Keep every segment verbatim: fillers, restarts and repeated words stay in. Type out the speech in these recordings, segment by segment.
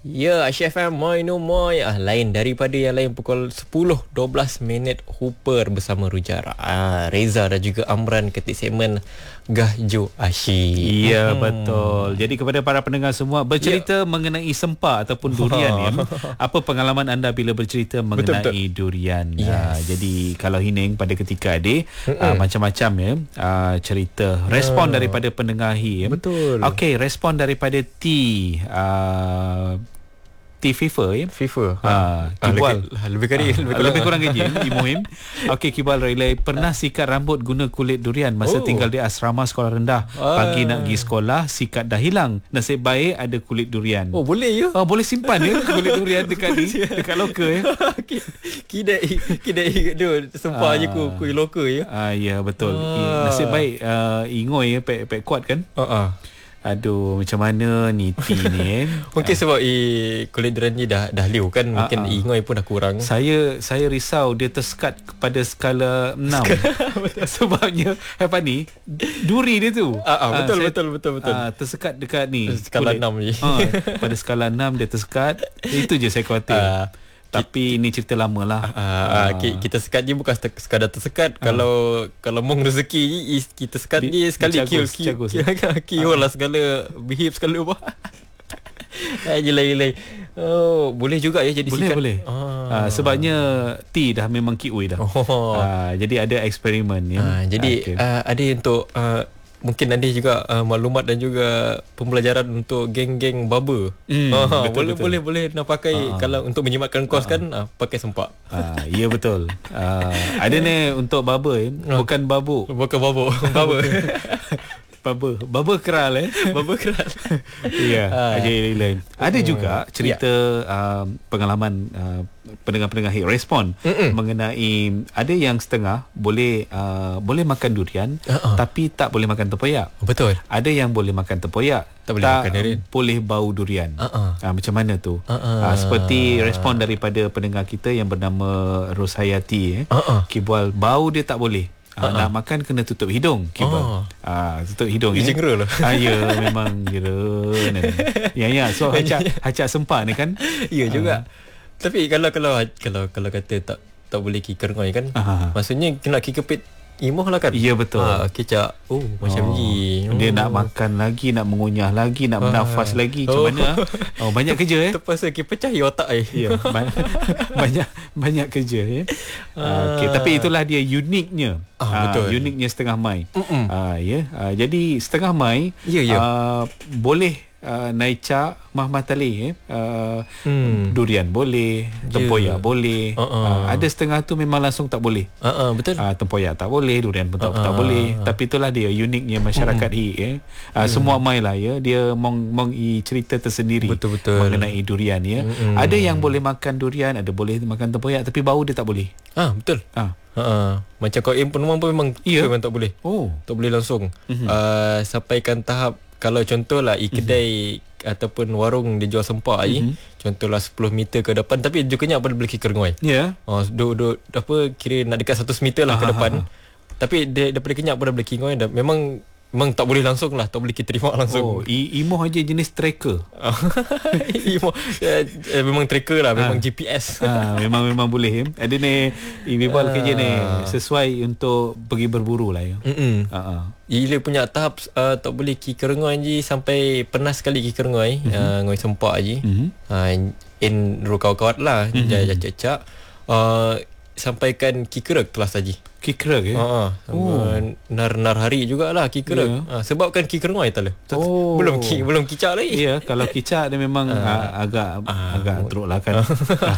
Ya, Aisyah F M Moi No Moi ah, lain daripada yang lain pukul sepuluh dua belas minit Hooper bersama Rujara. Ah, Reza dan juga Amran ketik segmen Gahjo Asyik. Ya, hmm. betul. Jadi kepada para pendengar semua bercerita ya. mengenai sempa ataupun durian ya. Apa pengalaman anda bila bercerita mengenai betul, betul. durian? Yes. Ah, jadi kalau Hining pada ketika adik ah, macam-macam ya ah, cerita respon oh. daripada pendengar hi ya. Betul. Okey, respon daripada T ah, T FIFA ya. FIFA. Ha, Kibal ha, lebih kari ha, lebih, lebih kurang gaji Imuhim. Okey, Kibal relay pernah sikat rambut guna kulit durian masa oh. tinggal di asrama sekolah rendah. Ah. Pagi nak pergi sekolah sikat dah hilang. Nasib baik ada kulit durian. Oh, boleh ya? Oh, boleh simpan ya kulit durian dekat ni dekat loker ya. Kidai kidai tu sempah ah. je ku kuih loker ya. Ah ya, betul. Ah. Nasib baik uh, ingoi ya pek pek kuat kan? Ha uh-uh. Aduh, macam mana ni T ni eh? Mungkin sebab eh, kulit durian ni dah dah liu kan. Mungkin uh-uh. ingoi pun dah kurang. Saya saya risau dia tersekat pada skala enam. Sebabnya apa ni? Duri dia tu. Uh-uh, betul, uh, betul, betul betul betul. Uh, tersekat dekat ni. Skala kulit. enam je. Uh, pada skala enam dia tersekat. Itu je saya khawatir. Uh, Tapi ini cerita lama lah. Uh, uh, kita sekat je bukan sekadar tersekat. Uh. Kalau kalau mong rezeki kita sekat je sekali kill kill lah segala behave segala apa. Eh jelai-jelai. Oh, boleh juga ya jadi boleh, sikat. Boleh. Ah. Uh, sebabnya T dah memang kiui dah. Oh. Uh, jadi ada eksperimen ya. Uh, jadi okay. uh, ada untuk uh, mungkin ada juga uh, maklumat dan juga pembelajaran untuk geng-geng barber. Mm, uh, betul, boleh betul. boleh boleh nak pakai uh, kalau untuk menjimatkan kos uh, kan uh, pakai sempak. Uh, ya betul. Uh, ada ni untuk barber eh? bukan babuk. Bukan babuk. Barber. Barber. Barber keral eh. Barber keral. Ya, uh, lain. Ada juga cerita yeah. uh, pengalaman uh, pendengar-pendengar hit respon Mm-mm. mengenai ada yang setengah boleh uh, boleh makan durian uh-uh. tapi tak boleh makan tempoyak. Betul. Ada yang boleh makan tempoyak tak boleh tak makan durian. Boleh bau durian. Uh-uh. Uh, macam mana tu? Uh-uh. Uh, seperti respon daripada pendengar kita yang bernama Roshayati eh. Uh-uh. Kibal bau dia tak boleh. Uh, uh-huh. Nak makan kena tutup hidung Kibal. Oh. Ah, tutup hidung ya. Jengera lah. Ah, ya memang jera. Ya ya. So hacak hacak sempak ni kan. Ya juga. Uh. Tapi kalau kalau kalau kalau kata tak tak boleh kikir ngoi kan. Uh-huh. Maksudnya kena kikepit imuh lah kan. Ya betul. Ha, kecak. Oh, macam oh. ni. Dia oh. nak makan lagi, nak mengunyah lagi, nak bernafas uh. lagi. Macam oh. mana? Oh, banyak kerja eh. Terpaksa kita pecah ya otak eh. Ya, banyak banyak kerja ya. Uh. Okey, tapi itulah dia uniknya. Ah, betul. Uh, uniknya setengah Mai. Ah uh, ya. Yeah. Uh, jadi setengah Mai yeah, yeah. Uh, boleh Uh, naica mah matali eh uh, hmm. durian boleh, tempoyak yeah. boleh. Uh-uh. Uh, ada setengah tu memang langsung tak boleh. Uh-uh, betul. Uh, tempoyak tak boleh, durian pun tak, uh-uh. tak boleh. Tapi itulah dia uniknya masyarakat hmm. hi eh. Uh, hmm. Semua mai lah ya, dia mong mong i cerita tersendiri betul-betul mengenai durian ya. Hmm. Ada yang boleh makan durian, ada boleh makan tempoyak tapi bau dia tak boleh. Ah, betul. Ah. Uh-uh. Macam kau im penumpang pun memang yeah. memang tak boleh. Oh, tak boleh langsung. Uh-huh. Uh, sampaikan tahap kalau contohlah i kedai mm-hmm. ataupun warung dia jual sempak mm-hmm. je, contohlah sepuluh meter ke depan tapi jukanya apa dia boleh kikir ngoi. Ya. Yeah. Oh, duk duk apa kira nak dekat seratus meter lah ah, ke depan. Ah, ah. Tapi dia daripada kenyak pun dah boleh kikir ngoi dah. Memang memang tak boleh langsung lah, tak boleh kita terima langsung. Oh, i- imoh aja jenis tracker. Imoh ya, eh, memang tracker lah, memang ah. G P S. Ah, memang memang boleh. Ada ni ibibal ah. kerja ni sesuai untuk pergi berburu lah ya. Hmm. Uh-uh. Ia punya tahap uh, tak boleh kikir ngoi je sampai pernah sekali kikir ngoi, mm-hmm. uh, ngoi sempak je. Mm-hmm. Uh, in rukau-kawat lah, mm-hmm. jajak-jajak. Uh, sampaikan kikir kelas saja. Kikir ya? Ha, oh. nar-nar hari jugalah kikir. Yeah. Ha, sebab kan kikir ngoi tak le. Oh. Belum ki, belum kicak lagi. Ya, yeah, kalau kicak dia memang uh, agak uh, agak teruk lah kan.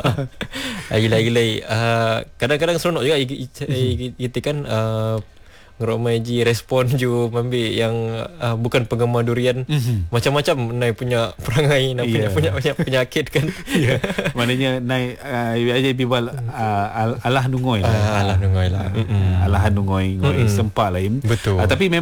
Gila-gila. Uh, kadang-kadang seronok juga kita kan uh, ngeromai ji respon ju ambil yang uh, bukan penggemar durian. Mm-hmm. Macam-macam Nai punya perangai, Nai yeah. punya punya penyakit kan. Ya. Yeah. Maknanya Nai aja uh, bibal uh, alah nungoi lah. Uh, alah nungoi lah. Uh, alahan nungoi ngoi sempak lain. Betul. Uh, tapi